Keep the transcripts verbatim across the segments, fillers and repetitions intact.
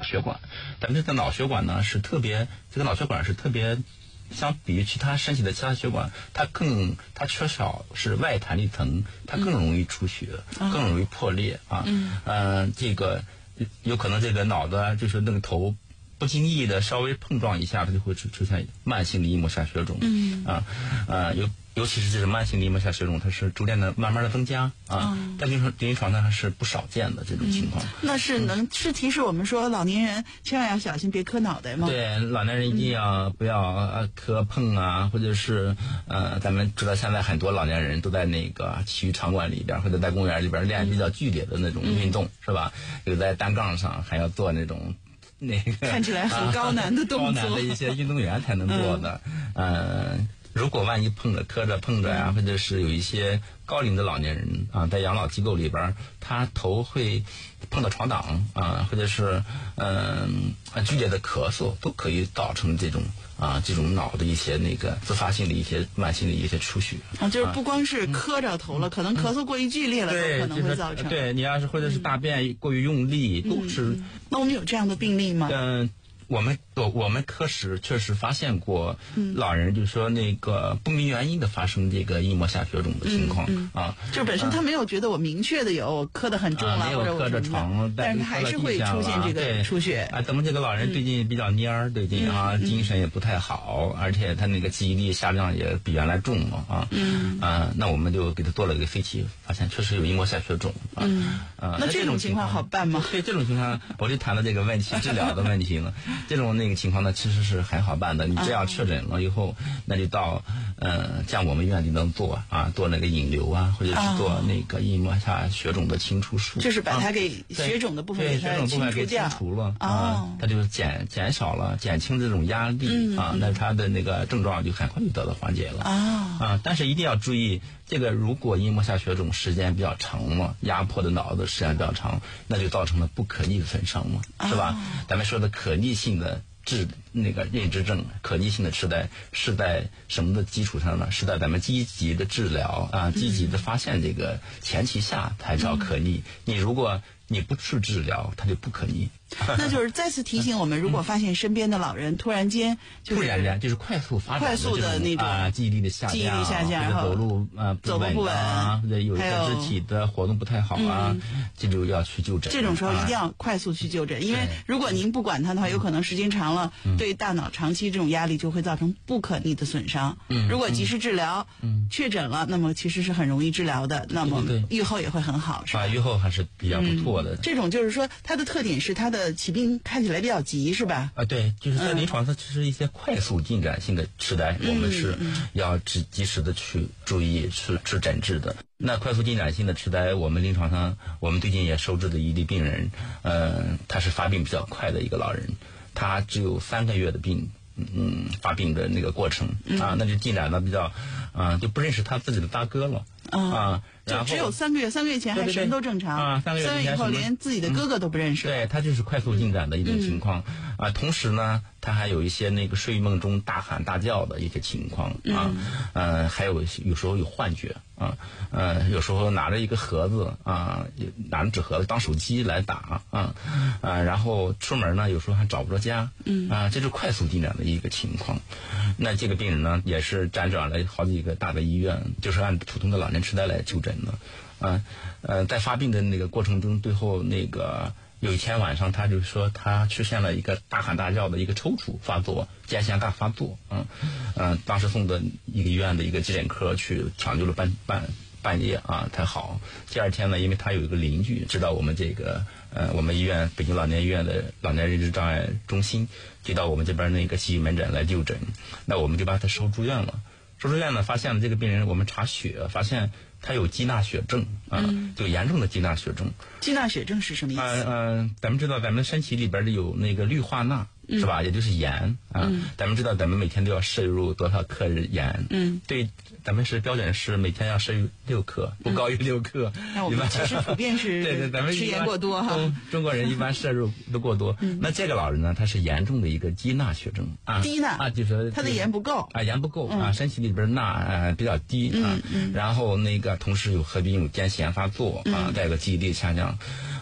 血管。咱们这个脑血管呢是特别，这个脑血管是特别。相比于其他身体的其他血管，它更它缺少是外弹力层，它更容易出血，嗯、更容易破裂啊。嗯，呃，这个有可能这个脑子就是那个头不经意的稍微碰撞一下，它就会出出现慢性的硬膜下血肿。嗯啊呃尤尤其是这种慢性的硬膜下血肿，它是逐渐的慢慢的增加啊，嗯、在临床临床上还是不少见的这种情况。嗯、 那是能、嗯、是提示我们说老年人千万要小心，别磕脑袋吗？ 对，老年人一定要不要呃磕碰啊，或者是呃咱们知道现在很多老年人都在那个体育场馆里边或者在公园里边练比较剧烈的那种运动，嗯、是吧？有在单杠上还要做那种。那个看起来很高难的动作， 高难的一些运动员才能做的。嗯、呃，如果万一碰着磕着碰着呀、啊，或者是有一些高龄的老年人啊，在养老机构里边，他头会碰到床挡啊，或者是嗯、呃、剧烈的咳嗽，都可以造成这种啊这种脑的一些那个自发性的一些慢性的一些出血啊，就是不光是磕着头了，嗯、可能咳嗽过于剧烈了， 对， 都可能会造成。 对，你要是或者是大便过于用力，嗯、都是、嗯。 那我们有这样的病例吗？ 嗯、呃。我们我我们科室确实发现过老人，就是说那个不明原因的发生这个硬膜下血肿的情况、嗯嗯、啊， 就本身他没有觉得我明确的有磕得很重了、 啊，没有磕着床， 但是还是会出现这个出血啊。咱们这个老人最近比较蔫儿，最近啊、嗯、精神也不太好，而且他那个记忆力下降也比原来重了啊。嗯啊，那我们就给他做了一个飞体，发现确实有硬膜下血肿啊。 嗯啊， 那这种情况好办吗？ 对这种情况，我就谈到这个问题，治疗的问题了。这种那个情况呢，其实是很好办的。你这样确诊了以后，那就到呃，像我们院里能做啊，做那个引流啊，或者是做那个硬膜下血肿的清除术， 就是把它给血肿的部分给它血肿部分给清除了啊，它就减减少了，减轻这种压力啊，那它的那个症状就很快就得到缓解了啊啊！但是一定要注意，这个如果硬膜下血肿时间比较长了，压迫的脑子时间比较长，那就造成了不可逆的损伤嘛，是吧？咱们说的可逆性的治那个认知症，可逆性的痴呆是在什么的基础上呢？是在咱们积极的治疗啊，积极的发现这个前提下才叫可逆。嗯、你如果你不去治疗，它就不可逆。 那就是再次提醒我们，如果发现身边的老人突然间就是突然间就是快速发展快速的那种啊记忆力的下降， 记忆力下降， 然后走路啊走路不稳啊，或者有一些肢体的活动不太好啊，这就要去就诊。 这种时候一定要快速去就诊，因为如果您不管它的话，有可能时间长了，对大脑长期这种压力就会造成不可逆的损伤。如果及时治疗，确诊了，那么其实是很容易治疗的，那么愈后也会很好，是吧？ 愈后还是比较不错的。 这种就是说，它的特点是它的起病看起来比较急，是吧？ 啊，对，就是在临床上，其实一些快速进展性的痴呆，我们是要及及时的去注意去去诊治的。那快速进展性的痴呆，我们临床上，我们最近也收治的一例病人，呃，他是发病比较快的一个老人，他只有三个月的病。嗯，发病的那个过程、嗯、啊，那就进展的比较，啊，就不认识他自己的大哥了、 嗯、 啊， 就只有三个月，三个月前还什么都正常啊，三个月三个月以后连自己的哥哥都不认识、 嗯，对，他就是快速进展的一种情况、嗯、啊，同时呢，他还有一些那个睡梦中大喊大叫的一些情况啊，嗯、呃，还有有时候有幻觉啊，呃，有时候拿着一个盒子啊，拿着纸盒子当手机来打啊，啊，然后出门呢，有时候还找不着家，嗯啊，这是快速进展的一个情况。那这个病人呢，也是辗转了好几个大的医院，就是按普通的老年痴呆来就诊的，啊，呃，在发病的那个过程中，最后那个有一天晚上，他就说他出现了一个大喊大叫的一个抽搐发作，间歇大发作，嗯嗯、呃，当时送的一个医院的一个急诊科去抢救了半半半夜啊才好。第二天呢，因为他有一个邻居知道我们这个呃我们医院北京老年医院的老年认知障碍中心，接到我们这边那个西医门诊来就诊，那我们就把他收住院了。收住院呢，发现了这个病人，我们查血发现他有肌钠血症啊，嗯、就严重的肌钠血症。 肌钠血症是什么意思？ 嗯、呃呃、咱们知道咱们身体里边有那个氯化钠。是吧？也就是盐啊、嗯，咱们知道咱们每天都要摄入多少克盐？嗯，对，咱们是标准是每天要摄入六克，不高于六克。 嗯、那我们其实普遍是对对，咱们吃盐过多哈。 中中国人一般摄入都过多。嗯、那这个老人呢，他是严重的一个低钠血症啊， 低钠啊，就是他的盐不够啊，盐不够、嗯、啊，身体里边钠啊比较低啊， 嗯嗯、 然后那个同时有合并有癫痫发作啊，再有个记忆力下降。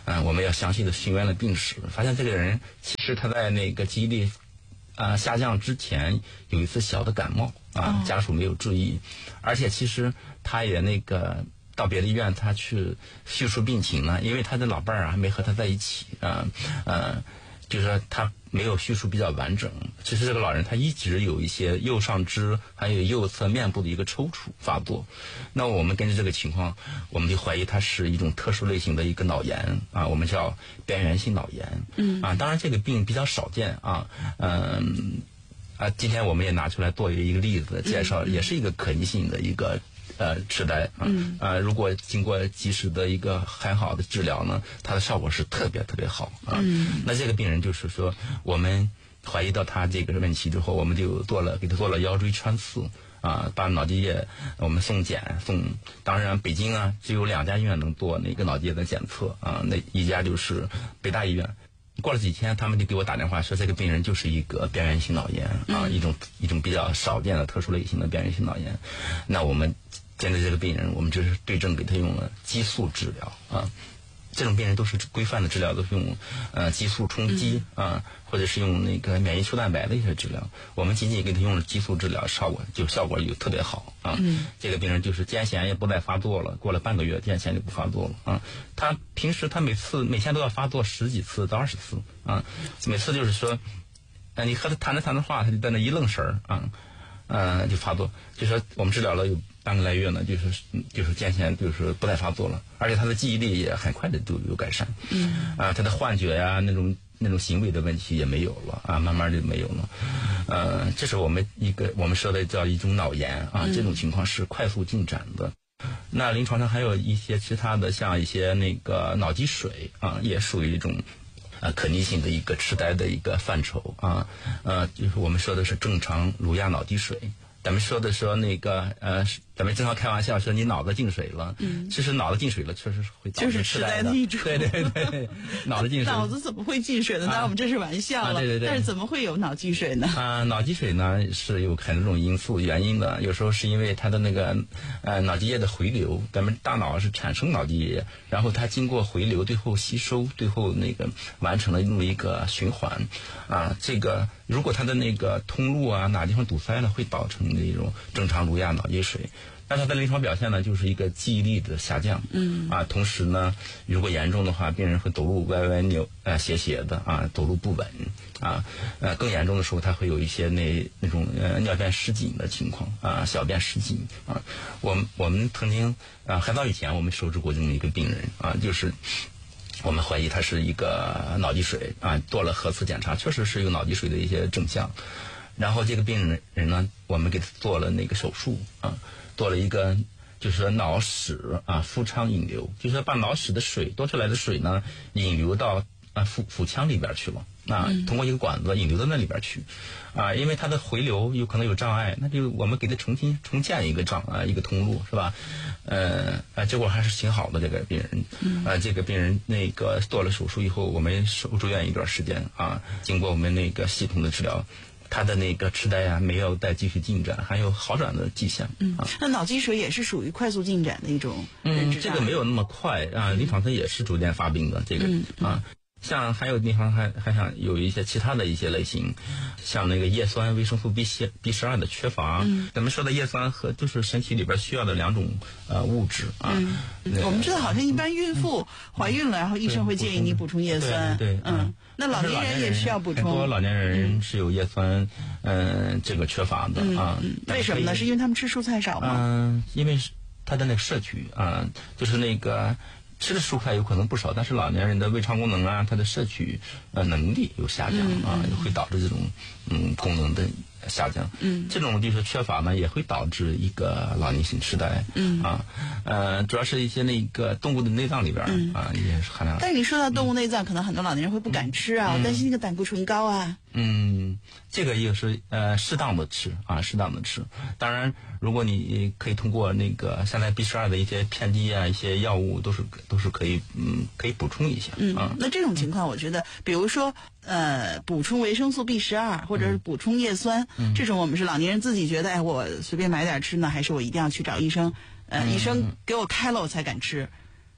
嗯、呃，我们要详细的询问了病史，发现这个人其实他在那个记忆力啊、呃、下降之前有一次小的感冒啊，家属没有注意，而且其实他也那个到别的医院他去叙述病情呢，因为他的老伴儿啊还没和他在一起啊，呃，就是说他没有叙述比较完整。其实这个老人他一直有一些右上肢还有右侧面部的一个抽搐发作，那我们根据这个情况，我们就怀疑他是一种特殊类型的一个脑炎啊，我们叫边缘性脑炎。嗯啊，当然这个病比较少见啊，嗯啊，今天我们也拿出来作为一个例子介绍，也是一个可逆性的一个呃痴呆啊，嗯啊，如果经过及时的一个很好的治疗呢，它的效果是特别特别好啊。嗯，那这个病人就是说我们怀疑到他这个问题之后，我们就做了给他做了腰椎穿刺啊，把脑积液我们送检送，当然北京啊只有两家医院能做那个脑积液的检测啊，那一家就是北大医院。过了几天，他们就给我打电话说，这个病人就是一个边缘性脑炎啊，一种一种比较少见的特殊类型的边缘性脑炎。那我们针对这个病人，我们就是对症给他用了激素治疗啊。这种病人都是规范的治疗，都是用呃激素冲击啊，或者是用那个免疫球蛋白的一些治疗。我们仅仅给他用了激素治疗，效果就效果就特别好啊。嗯、这个病人就是癫痫也不再发作了，过了半个月癫痫就不发作了啊。他平时他每次每天都要发作十几次到二十次啊，每次就是说，呃，你和他谈着谈着话，他就在那一愣神儿啊。呃，就发作，就说我们治疗了有半个来月呢，就是就是癫痫就是不再发作了，而且他的记忆力也很快的都有改善。嗯，啊，他的幻觉呀、啊、那种那种行为的问题也没有了啊，慢慢的没有了。呃，这是我们一个我们说的叫一种脑炎啊，这种情况是快速进展的。那临床上还有一些其他的，像一些那个脑积水啊，也属于一种。呃，可逆性的一个痴呆的一个范畴啊，呃，就是我们说的是正常颅压脑积水。咱们说的说那个呃，咱们经常开玩笑说你脑子进水了，嗯，其实脑子进水了确实是会导致痴呆的一种， 对对对，脑子进水， 脑子怎么会进水呢？当然我们这是玩笑了， 啊、对对对， 但是怎么会有脑积水呢？ 啊，脑积水呢是有很多种因素原因的，有时候是因为它的那个呃脑积液的回流，咱们大脑是产生脑积液，然后它经过回流，最后吸收，最后那个完成了这么一个循环，啊，这个如果它的那个通路啊哪地方堵塞了，会导成那种正常颅压脑积水。那它的临床表现呢，就是一个记忆力的下降，嗯，啊，同时呢，如果严重的话，病人会走路歪歪扭，呃，斜斜的啊，走路不稳，啊，呃，更严重的时候，他会有一些那那种呃尿便失禁的情况，啊，小便失禁，啊，我们我们曾经啊很早以前我们收治过这么一个病人，啊，就是我们怀疑他是一个脑积水，啊，做了核磁检查，确实是有脑积水的一些征象，然后这个病人人呢，我们给他做了那个手术，啊。做了一个就是说脑室啊腹腔引流，就是说把脑室的水多出来的水呢引流到啊腹腹腔里边去了，啊通过一个管子引流到那里边去，啊因为它的回流有可能有障碍，那就我们给它重新重建一个障啊一个通路是吧？呃啊结果还是挺好的这个病人，啊这个病人那个做了手术以后，我们收住院一段时间啊，经过我们那个系统的治疗。他的那个痴呆啊，没有再继续进展，还有好转的迹象。 嗯，啊、那脑积水也是属于快速进展的一种认知障碍。 嗯，这个没有那么快啊，临床它也是逐渐发病的。这个、嗯、啊，像还有地方还还想有一些其他的一些类型，像那个叶酸维生素 B 十 B 十二的缺乏。嗯，咱们说的叶酸和就是身体里边需要的两种呃物质啊。嗯， 那个、我们知道好像一般孕妇怀孕了，然后医生会建议你补充叶酸。 对，对对嗯。那老年人也需要补充， 很多老年人是有叶酸，嗯、呃，这个缺乏的、嗯、啊。 为什么呢？是因为他们吃蔬菜少吗？ 嗯、呃，因为他的那个摄取啊，就是那个吃的蔬菜有可能不少，但是老年人的胃肠功能啊，他的摄取呃能力有下降、嗯、啊，会导致这种嗯功能的下降。嗯，这种就是缺乏呢，也会导致一个老年性痴呆。嗯啊，呃，主要是一些那个动物的内脏里边、嗯、啊也是含量。 但是你说到动物内脏，嗯、可能很多老年人会不敢吃啊，嗯、我担心那个胆固醇高啊。 嗯，这个也是呃适当的吃啊，适当的吃。当然，如果你可以通过那个现在 B 十二的一些片剂啊，一些药物都是都是可以嗯可以补充一下。 嗯， 啊、 那这种情况，我觉得，比如说呃补充维生素 B 十二或者是补充叶酸，嗯、这种我们是老年人自己觉得，哎，我随便买点吃呢，还是我一定要去找医生？呃，嗯、医生给我开了我才敢吃。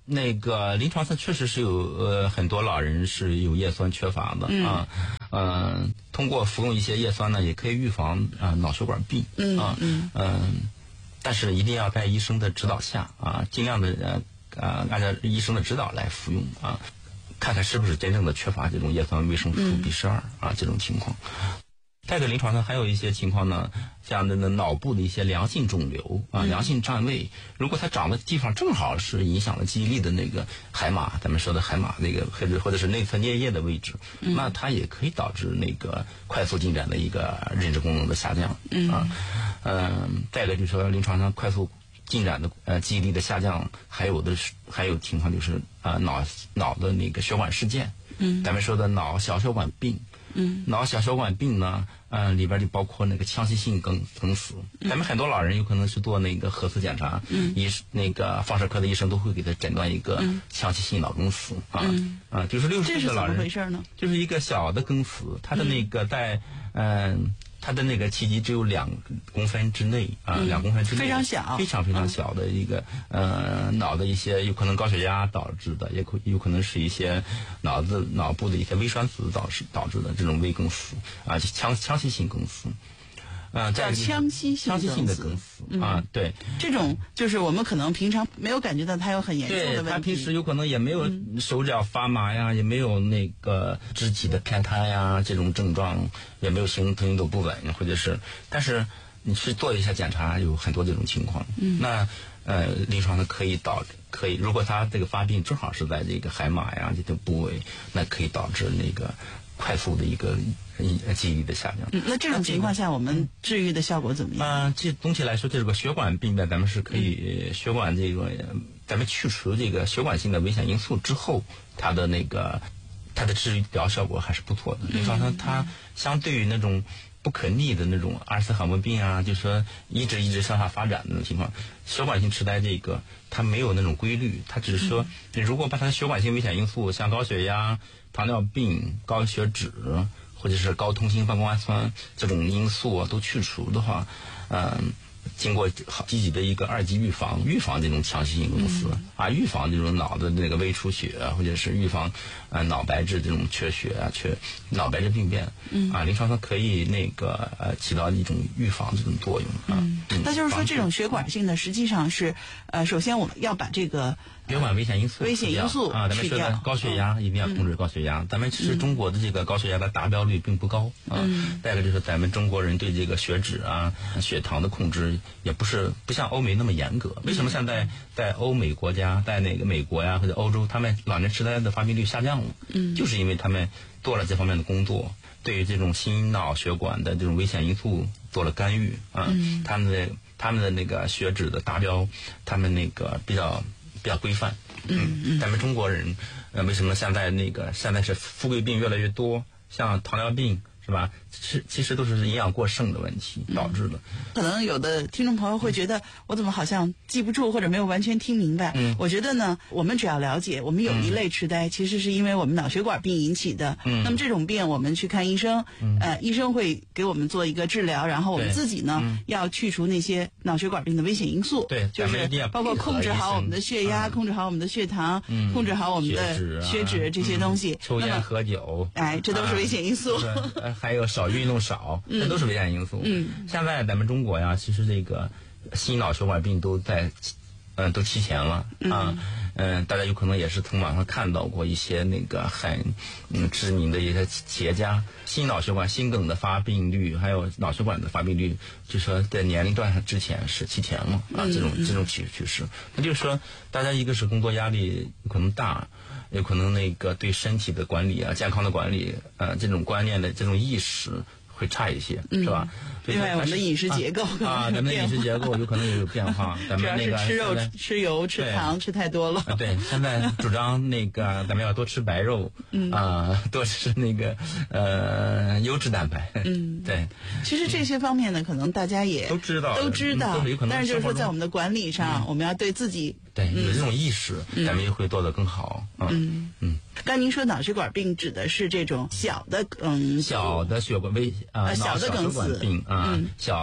那个临床上确实是有呃很多老人是有叶酸缺乏的、嗯、啊，嗯、呃，通过服用一些叶酸呢，也可以预防啊、呃、脑血管病嗯啊，嗯、呃，但是一定要在医生的指导下啊，尽量的呃呃按照医生的指导来服用啊，看看是不是真正的缺乏这种叶酸维生素 B 十二、嗯、啊这种情况。在这临床上还有一些情况呢，像那个脑部的一些良性肿瘤啊、良性占位，如果它长的地方正好是影响了记忆力的那个海马，咱们说的海马那个或者或者是内侧颞叶的位置，那它也可以导致那个快速进展的一个认知功能的下降啊。嗯，再一个就是说临床上快速进展的呃记忆力的下降，还有的是还有情况就是啊、呃、脑脑的那个血管事件，嗯，咱们说的脑小血管病。嗯，脑小血管病呢，嗯、呃，里边就包括那个腔隙性梗梗死。咱们很多老人有可能是做那个核磁检查，嗯，医那个放射科的医生都会给他诊断一个腔隙性脑梗死、嗯、啊、嗯、啊，就是六十岁的老人， 这是怎么回事呢？ 就是一个小的梗死，他的那个在嗯。呃它的那个气肌只有两公分之内啊，嗯、两公分之内， 非常小， 非常非常小的一个、嗯、呃脑的一些有可能高血压导致的，也可有可能是一些脑子脑部的一些微栓死导致导致的这种微梗死啊，腔腔隙性梗死。啊， 叫腔隙腔隙性的梗死、嗯、啊，对， 这种就是我们可能平常没有感觉到它有很严重的问题， 对，他平时有可能也没有手脚发麻呀，嗯、也没有那个肢体的偏瘫呀这种症状，也没有行动都不稳，或者是，但是你去做一下检查，有很多这种情况，嗯，那呃临床上可以导可以，如果他这个发病正好是在这个海马呀这个部位，那可以导致那个快速的一个记忆力的下降。 嗯、那这种情况下，我们治愈的效果怎么样？ 啊、呃，这总体来说，这个血管病变，咱们是可以、嗯、血管这个，咱们去除这个血管性的危险因素之后，它的那个它的治疗效果还是不错的。比方说，它相对于那种不可逆的那种阿尔茨海默病啊，就是说一直一直向下发展的那种情况，血管性痴呆这个它没有那种规律，它只是说，你如果把它的血管性危险因素，像高血压、糖尿病、高血脂，或者是高通心半胱氨酸这种因素啊都去除的话，嗯、呃，经过积极的一个二级预防，预防这种腔隙性梗死、嗯、啊，预防这种脑的那个微出血，或者是预防呃脑白质这种缺血啊、缺脑白质病变，嗯啊，临床上可以那个呃起到一种预防这种作用啊。 嗯，嗯那就是说这种血管性的实际上是呃，首先我们要把这个。 血管危险因素， 危险因素啊，咱们说的高血压、嗯、一定要控制高血压。嗯、咱们其实中国的这个高血压的达标率并不高、嗯、啊。再一个就是咱们中国人对这个血脂啊、血糖的控制也不是不像欧美那么严格。为什么现在在欧美国家，在那个美国呀或者欧洲，他们老年痴呆的发病率下降了？嗯，就是因为他们做了这方面的工作，对于这种心脑血管的这种危险因素做了干预啊。嗯，他们的他们的那个血脂的达标，他们那个比较。比较规范，嗯嗯，咱们中国人，呃，为什么现在那个现在是富贵病越来越多，像糖尿病是吧？其其实都是营养过剩的问题导致的。 嗯、可能有的听众朋友会觉得，我怎么好像记不住或者没有完全听明白？嗯，我觉得呢，我们只要了解，我们有一类痴呆，嗯、其实是因为我们脑血管病引起的。嗯，那么这种病我们去看医生，嗯、呃，医生会给我们做一个治疗，然后我们自己呢、嗯、要去除那些脑血管病的危险因素。 对， 就是包括控制好我们的血压， 嗯、 控制好我们的血糖，嗯、控制好我们的血脂、啊、血脂这些东西。 嗯、抽烟喝酒， 哎，这都是危险因素。 啊、还有少运动少。这都是危险因素。嗯，现在咱们中国呀，其实这个心脑血管病都在，嗯、呃，都提前了啊。嗯、呃，大家有可能也是从网上看到过一些那个很嗯知名的一些企业家，心脑血管心梗的发病率，还有脑血管的发病率，就说在年龄段上之前是提前了啊。这种这种趋趋势，那就是说，大家一个是工作压力有可能大。有可能那个对身体的管理啊、健康的管理，呃，这种观念的这种意识会差一些， 嗯、 是吧？ 另外，我们的饮食结构啊，咱们的饮食结构有可能也有变化。咱们那个吃肉、吃油、吃糖吃太多了。 啊，对，现在主张那个咱们要多吃白肉，嗯啊，多吃那个呃优质蛋白。嗯，对。 其实这些方面呢，可能大家也都知道， 都知道， 嗯、 但是就是说，在我们的管理上，嗯、我们要对自己对有这种意识，嗯、咱们也会做得更好。嗯嗯。 嗯刚您说脑血管病指的是这种小的嗯小的血管微啊、呃、 小的梗死病啊、嗯、小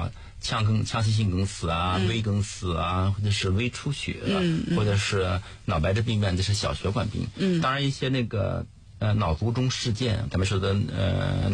腔梗、腔隙性梗死啊、嗯、微梗死啊，或者是微出血，嗯嗯、或者是脑白质病变，这是小血管病。嗯，当然一些那个呃脑卒中事件，咱们说的呃。